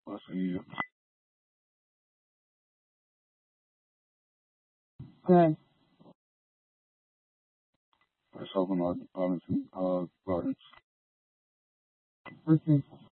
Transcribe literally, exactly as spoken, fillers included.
Let's see. Okay. Let's open our Arlington uh, Gardens. Okay.